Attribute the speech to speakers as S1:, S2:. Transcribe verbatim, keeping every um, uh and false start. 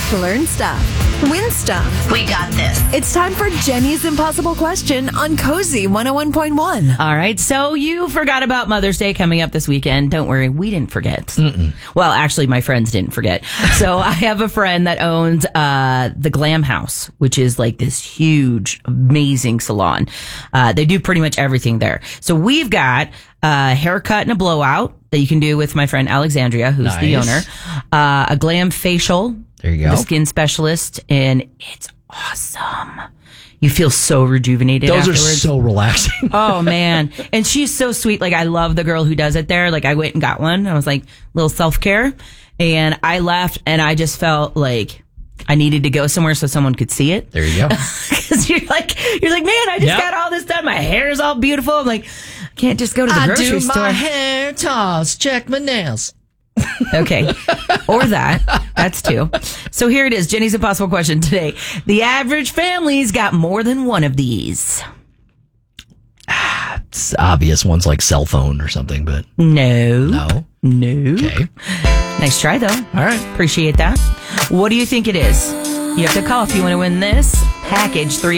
S1: Learn stuff. Win stuff.
S2: We got this.
S1: It's time for Jenny's Impossible Question on Cozy one oh one point one.
S3: All right, so you forgot about Mother's Day coming up this weekend. Don't worry, we didn't forget. Mm-mm. Well, actually, my friends didn't forget. So I have a friend that owns uh, the Glam House, which is like this huge, amazing salon. Uh, they do pretty much everything there. So we've got a haircut and a blowout that you can do with my friend Alexandria, who's
S4: Nice.
S3: the owner. Uh, a glam facial.
S4: There you go.
S3: The skin specialist, and it's awesome. You feel so rejuvenated
S4: Those
S3: afterwards.
S4: are so relaxing.
S3: Oh, man. And she's so sweet. Like, I love the girl who does it there. Like, I went and got one. I was like, little self-care. And I left, and I just felt like I needed to go somewhere so someone could see it.
S4: There you go.
S3: Because you're like, you're like, man, I just
S4: Yep.
S3: got all this done. My hair's all beautiful. I'm like, I can't just go to the
S4: I
S3: grocery
S4: do
S3: store.
S4: my hair toss, check my nails.
S3: Okay. Or that. That's two. So here it is. Jenny's Impossible Question today. The average family's got more than one of these.
S4: It's obvious ones like cell phone or something, but
S3: No.
S4: no.
S3: No.
S4: Okay.
S3: Nice try, though.
S4: All right.
S3: Appreciate that. What do you think it is? You have to call if you want to win this package. three